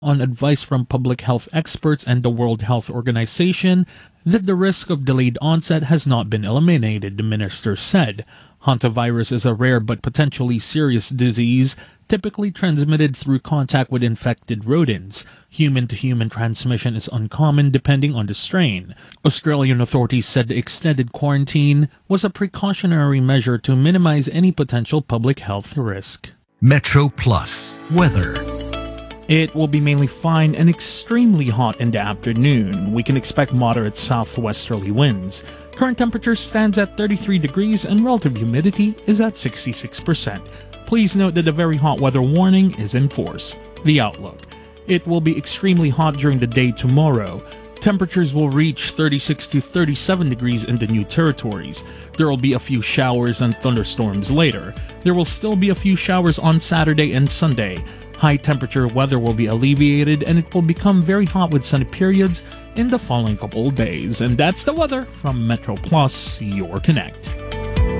on advice from public health experts and the World Health Organization that the risk of delayed onset has not been eliminated, the minister said. Hantavirus is a rare but potentially serious disease, typically transmitted through contact with infected rodents. Human-to-human transmission is uncommon depending on the strain. Australian authorities said the extended quarantine was a precautionary measure to minimize any potential public health risk. Metro Plus weather. It will be mainly fine and extremely hot in the afternoon. We can expect moderate southwesterly winds. Current temperature stands at 33 degrees and relative humidity is at 66%. Please note that a very hot weather warning is in force. The outlook. It will be extremely hot during the day tomorrow. Temperatures will reach 36 to 37 degrees in the New Territories. There will be a few showers and thunderstorms later. There will still be a few showers on Saturday and Sunday. High temperature weather will be alleviated and it will become very hot with sunny periods in the following couple of days. And that's the weather from Metro Plus, your Connect.